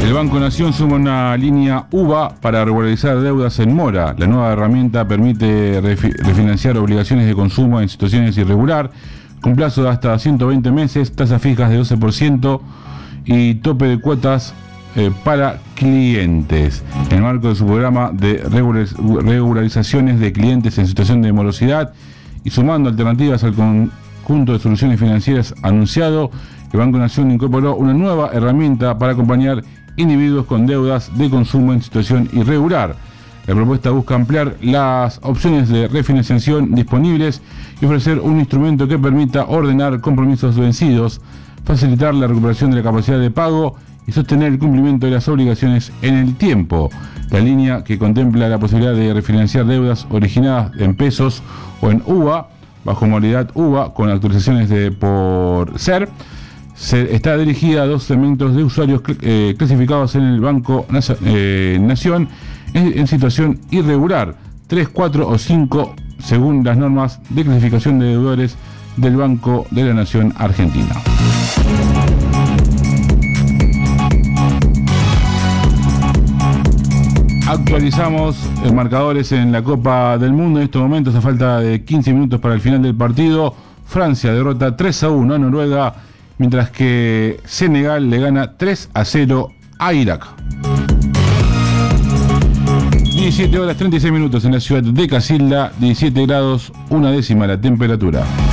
El Banco Nación suma una línea UVA para regularizar deudas en mora. La nueva herramienta permite refinanciar obligaciones de consumo en situaciones irregular, con plazo de hasta 120 meses, tasas fijas de 12% y tope de cuotas para clientes. En el marco de su programa de regularizaciones de clientes en situación de morosidad y sumando alternativas al conjunto de soluciones financieras anunciado, el Banco Nación incorporó una nueva herramienta para acompañar individuos con deudas de consumo en situación irregular. La propuesta busca ampliar las opciones de refinanciación disponibles y ofrecer un instrumento que permita ordenar compromisos vencidos, facilitar la recuperación de la capacidad de pago y sostener el cumplimiento de las obligaciones en el tiempo. La línea, que contempla la posibilidad de refinanciar deudas originadas en pesos o en UVA, bajo modalidad UVA, con actualizaciones por ser, está dirigida a dos segmentos de usuarios clasificados en el Banco Nación en situación irregular, 3, 4 o 5, según las normas de clasificación de deudores del Banco de la Nación Argentina. Actualizamos marcadores en la Copa del Mundo. En estos momentos, a falta de 15 minutos para el final del partido, Francia derrota 3-1 a Noruega, mientras que Senegal le gana 3-0 a Irak. 17 horas 36 minutos en la ciudad de Casilda, 17 grados, 1 décima la temperatura.